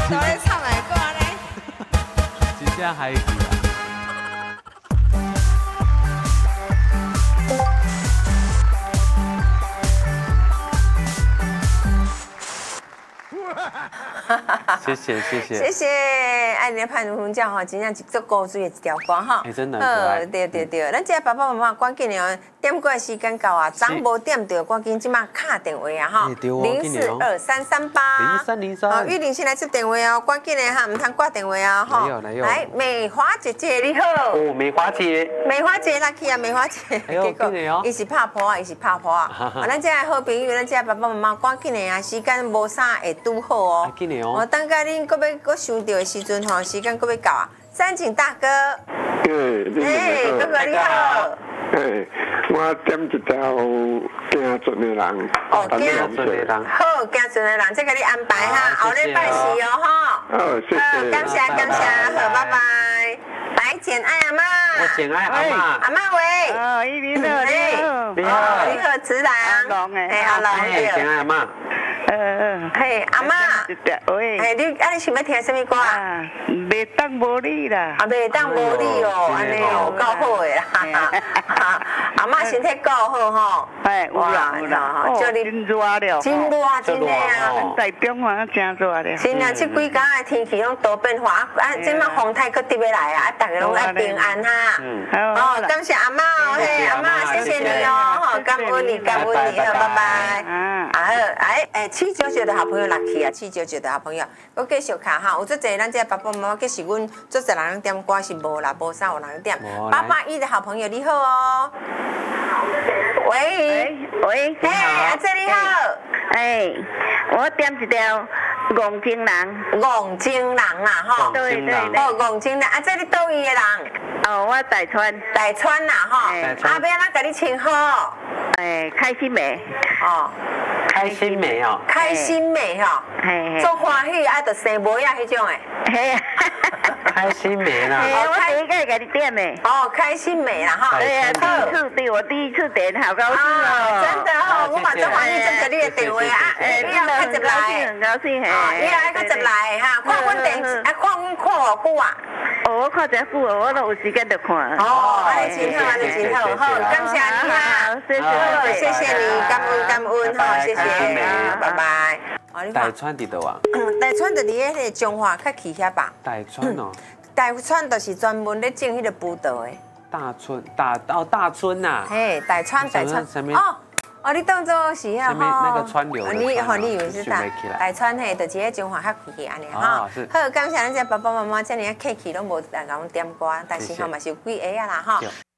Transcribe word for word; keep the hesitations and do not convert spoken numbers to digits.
都咧唱来歌呢。 真正嗨去啊！谢谢谢谢谢谢，爱你的潘如红酱哈，真正一足古锥的一条歌哈。 哎，真的很可爱。 对对对，咱这爸爸妈妈赶紧哦，点歌的时间到啊，昨无点到，赶紧即马敲电话啊哈，零四二三三八零三零三。 好，玉玲先来接电话哦，赶紧的哈，唔通挂电话啊哈。 来哟来哟。 来，美华姐姐你好。 哦，美华姐。 美华姐来去啊，美华姐。 哎呦，紧的哦。 伊是拍婆啊，伊是拍婆啊。啊，咱这好朋友，咱这爸爸妈妈赶紧的啊，时间无啥会拄好哦。 紧的哦。 我等下恁搁要搁想到的时阵吼，时间搁要到啊。三井大哥。哎，哥哥你好。 哎，我点一条行船的人。 哦， 行船的人。 好，行船的人，这个你安排哈，后礼拜四哦哈。 好，谢谢。 感谢感谢，好，拜拜。来，简爱阿妈。 我简爱阿妈。 阿妈喂。 哦，你好，你好。 你好。 你好，子兰。 阿龙诶。 哎，阿龙对。 简爱阿妈。 呃呃。 嘿，阿妈。 喂。 哎，你啊，你想要听什么歌啊？ 袂当无你啦。 啊，袂当无你哦，安尼哦，够好诶啦。阿妈身体够好吼。 哎，有啦有啦，哦，真热了。 真热真热啊！ 台中啊，真热了。 是啊，这几天的天气拢多变化，啊，即马风台搁直要来啊，啊，大家拢爱平安哈。 嗯。 哦，感谢阿妈哦，嘿，阿妈，谢谢你哦，吼，感恩你，感恩你，好，拜拜。啊，好，哎哎，七九九的好朋友来去啊，七九九的好朋友，我继续卡哈，有足侪咱这爸爸妈妈，计是阮足侪人点歌是无啦，无啥有人点。八八一的好朋友你好哦。喂喂， 嘿，阿姐你好。 哎，我点一条戆精人， 戆精人啦吼。 对对对。 哦，戆精人，阿姐你倒位的人？ 哦，我大川。 大川啦吼。阿边仔甲你称号？ 哎，开心美。 哦。 开心美哦。 开心美吼。 嘿嘿。 做欢喜啊，着生梅啊，迄种诶。 嘿。 开心美啦。 我第一个给你点的。 哦，开心美啦哈。 对呀，第一次对我第一次点，好高兴哦。 真的哈，我嘛做欢喜接到你的电话啊，以后较接来。 很高兴嘿。 哦，以后爱较接来哈，看阮电视，啊，看阮看偌久啊。 哦，我看真久哦，我都有时间就看。 哦，安尼真好，安尼真好，好，感谢你哈。 谢谢， 谢谢你，感恩感恩哈，谢谢，拜拜。 大川伫倒啊？ 大川就伫迄个中华较起遐吧。 大川哦。 大川就是专门咧种迄个葡萄的。大村大哦大村呐。 嘿，大川大川。哦哦，你当做是遐吼。 那个川流。 你吼，你以为是大大川嘿，就是迄中华较起去安尼哈。好，感谢咱这爸爸妈妈，遮尔啊客气拢无来甲阮点歌，但是吼嘛是有几个啊啦哈。